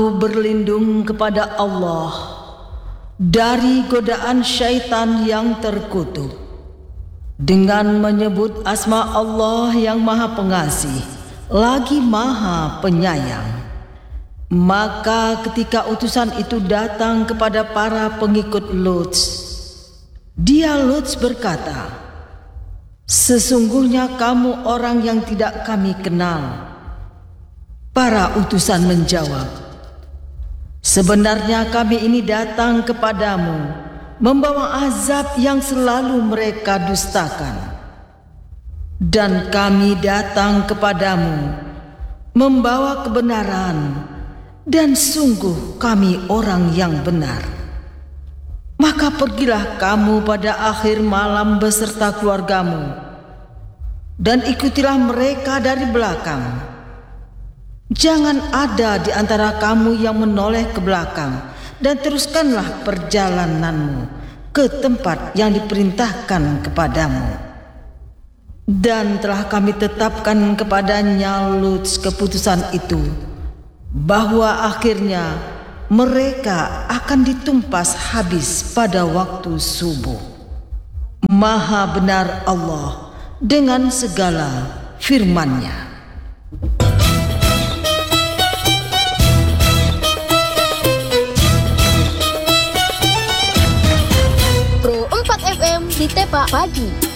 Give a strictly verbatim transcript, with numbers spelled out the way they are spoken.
Berlindung kepada Allah dari godaan syaitan yang terkutuk dengan menyebut asma Allah yang Maha Pengasih lagi Maha Penyayang. Maka ketika utusan itu datang kepada para pengikut Lut, dia Lut berkata, "Sesungguhnya kamu orang yang tidak kami kenal." Para utusan menjawab, "Sebenarnya kami ini datang kepadamu membawa azab yang selalu mereka dustakan. Dan kami datang kepadamu membawa kebenaran, dan sungguh kami orang yang benar. Maka pergilah kamu pada akhir malam beserta keluargamu, dan ikutilah mereka dari belakang. Jangan ada di antara kamu yang menoleh ke belakang, dan teruskanlah perjalananmu ke tempat yang diperintahkan kepadamu. Dan telah kami tetapkan kepadanya Lut keputusan itu, bahwa akhirnya mereka akan ditumpas habis pada waktu subuh. Maha benar Allah dengan segala firman-Nya." Pro empat F M di Tepa Pagi.